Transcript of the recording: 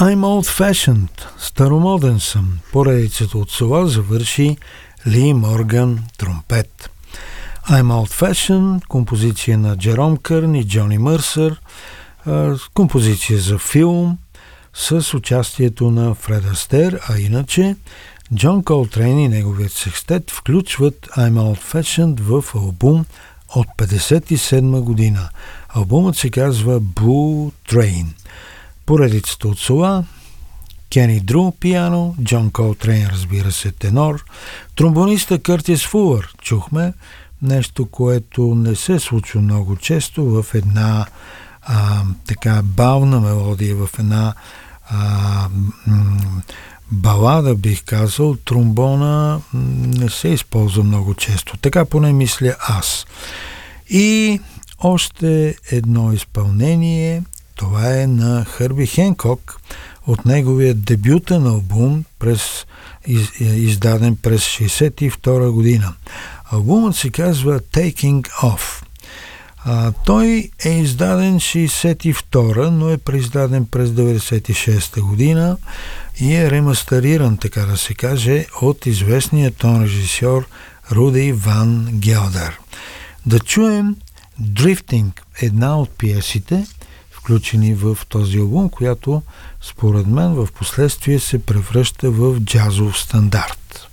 I'm old-fashioned, старомоден съм. Поредицата от соло завърши Ли Морган, тромпет. I'm old-fashioned, композиция на Джером Кърн и Джони Мърсър, композиция за филм с участието на Фред Астер, а иначе Джон Колтрейн и неговият секстет включват I'm old-fashioned в албум от 1957 година. Албумът се казва Blue Train. Поредицата от сола: Кени Дру пиано, Джон Колтрейн, разбира се, тенор, тромбониста Къртис Фулър. Чухме нещо, което не се случва много често в една така бавна мелодия, в една балада, бих казал. Тромбона не се използва много често. Така поне мисля аз. И още едно изпълнение, това е на Хърби Хенкок от неговия дебютен албум, издаден през 1962 година. Албумът се казва Taking Off. Той е издаден 1962, но е преиздаден през 1996 година и е ремастериран, така да се каже, от известния тон режисьор Руди Ван Гелдер. Да чуем Drifting, една от пиесите, включени в този албум, която според мен в последствие се превръща в джазов стандарт.